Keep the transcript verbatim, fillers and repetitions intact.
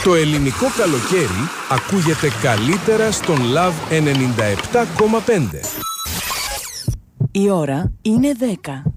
Το ελληνικό καλοκαίρι ακούγεται καλύτερα στον Love ενενήντα επτά κόμμα πέντε. Η ώρα είναι δέκα.